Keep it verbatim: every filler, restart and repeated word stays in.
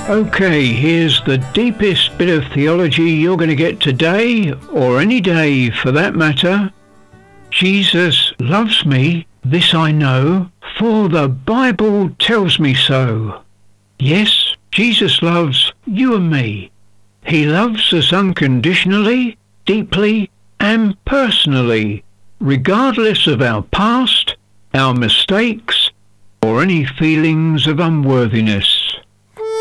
Okay, here's the deepest bit of theology you're going to get today, or any day for that matter. Jesus loves me, this I know, for the Bible tells me so. Yes, Jesus loves you and me. He loves us unconditionally, deeply, and personally, regardless of our past, our mistakes, or any feelings of unworthiness.